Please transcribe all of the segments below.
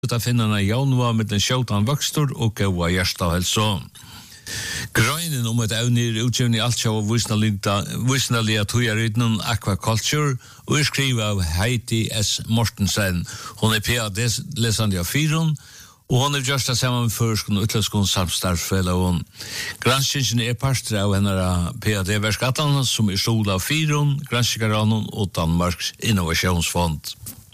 att finna en januar med den skjøtan vöxtur och gåa hjärtahälsa. Gröinen ett evnir utgivning allt sjå visnalia tujarytnen Aquaculture och skriva av Heidi S. Mortensen. Hon PhD-läsande av 4 och hon just det samman med förskon och utländskon samstarfsfellow. Granskningen parster av hennes PhD-verskattan som stod av 4, granskningsgaranen och Danmarks innovationsfond.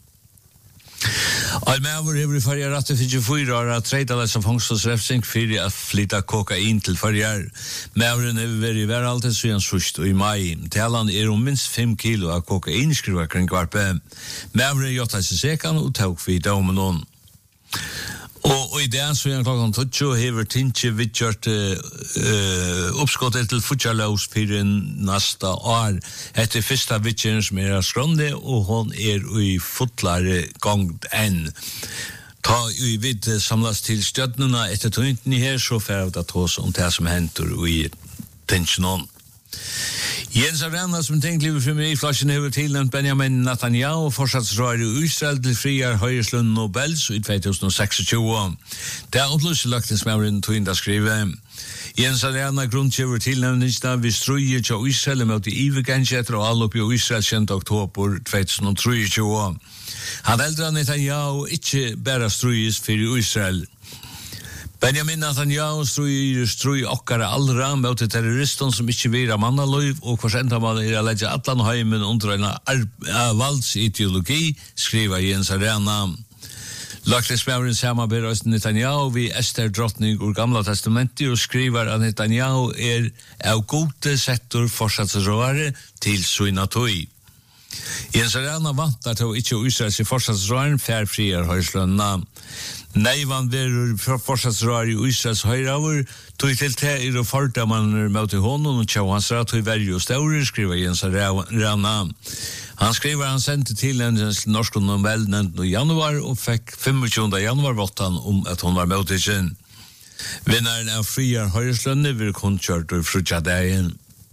Almavur hefur farið rættu 24 ára treidala som fangstosrefsing fyrir að flytta kokain til farjar. Mavurin hefur verið veraldið síðan svust og í mai. Talan minst 5 kilo av kokain skriva kring varpe. Mavurin jotta sig sekan og tók við dómen. Og i dag så klokken 12 hefur Tinche vidgjort uppskottet til futjarlaus fyrir næsta år. Etter fyrsta vidgjeren som skronde, og hon i futlare gongt enn. Ta i vid samlas til stjødnuna etter tøynten i her, så fer vi tås om det som henter i Tinchenon. Jens Arena som tänkliv för mig i flashen över till Benjamin Netanyahu fortsatsrör i Israel till friar Høyeslund Nobels i 2026. Det är upplöslagten som jag tog skriva. Jens Arena grundkjöver tillnämningsna vid ströje till Israel mot i Iveganjetter och all upp i Israel 10. oktober 2023. Han äldre Netanyahu inte bara ströjes för Israel. Benjamin Netanyahu strui okkara allra mot terroristen som ikke vil ha mannaløyv og hva senda man å legge atlan heimen under en valdsideologi, skriver Jens Arena. Lagtingsmæveren samarbeid Netanyahu vi Esther drottning ur Gamla testamentet og skriver at Netanyahu av gode sektor fortsatsråare til suinatoi. Jens Arena vantar til ikke Israels fortsatsråaren færfriar Høyeslundna. Neivan verur fortsatsråar i Israels høyraver, tog til te og fordamanner mot i honom og tjau hans rat og verju og staurer, skriver Jens Arena. Han skriver han sendte til en norsk Nobel 9. januar og fikk 25. januar vottan at hon var mot i sin. Vinnaren av friar Høyeslundne vil kunnkjørt og frutjadagen.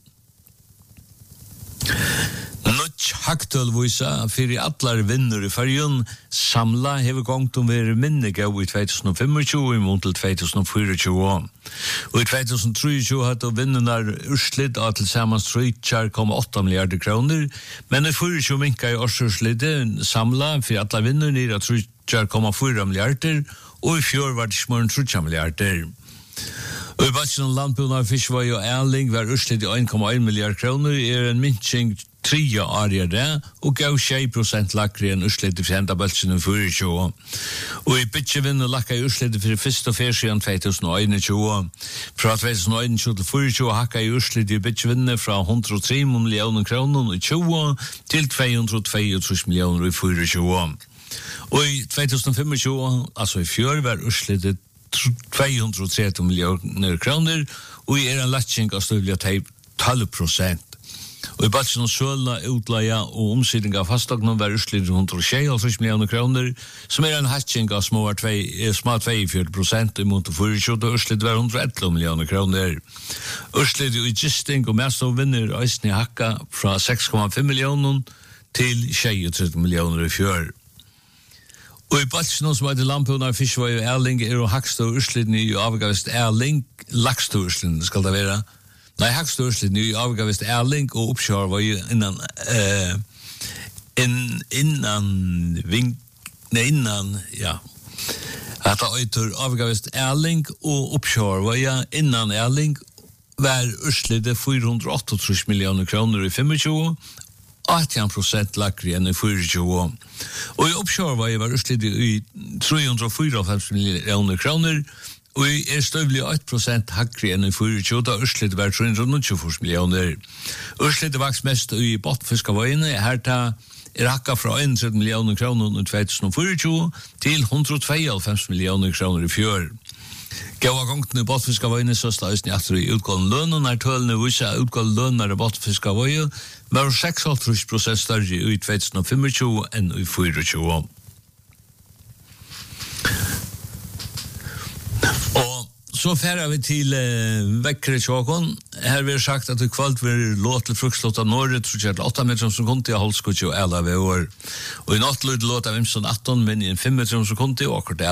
Haktølvisa fyrir allar vinnur i farjun samla hefur gongt veri minnega i 2025 imot til 2024. Og i 2023 hadde vinnunar urslit av til samans 3,8 milliarder kroner, men i 24 minka i årsurslitet samla fyrir allar vinnur nira 3,4 milliarder, og i fjør var det smøren 3 milliarder. Og i batsen landbrunar fiskvei og ærling var urslit i 1,1 milliard kroner en minskning 3 årigere og gav 6% lakri enn urslitet for hendabølsen i 24. Og i bytjevinnet lakka i urslitet for første og fjerde siden 2021. Fra 2021 til 24 hakka i urslitet i bytjevinnet fra 103 millioner kroner i 20 til 222 millioner i 24. Og i 2025, altså i fjør, var urslitet 230 millioner kroner og i en latching av støvlig teip 12%. Og i batsen og sølna, utleia og omsidning av fastagnen var urslitt 126 millioner kroner, som en hatching av små 42% imot 24, og urslitt var 111 millioner kroner. Urslitt i gisting og mest av vinner eisen i hakka fra 6,5 millioner til 23 millioner i fjør. Og i batsen som heter Lampunar, Fiskvei og Erling og haksta urslittene i avgavist Erling, laksta urslittene skal det være. Nei, hakstørslet i avgavist Erling og oppkjør var jo innan at øyter avgavist Erling og oppkjør var jo innan Erling var urslitet 438 millioner kroner i 25, 18% lakri enn i 24. Og i oppkjør var jo urslitet i 354 millioner kroner, og støvlig 8% hakri enn i 24, da urslitet var 324 millioner. Urslitet vaks mest i botfiskavøyene, her ta hakka fra 31 millioner kroner i 2024 til 192 millioner kroner i fjør. Gåa gongten i botfiskavøyene så slags njatter i utgående løn, og når tølene vissa utgående løn når botfiskavøyene var 6,5% større i 2025 enn i 24. Og så færer vi til vekkere tjåkon. här vi har sagt att det kvalt vi låt till fruktlåta norr tror jag 8 meter som kunde jag hållskotje och alla vi år. Och i natt låt av 18 men i 5 meter som kunde och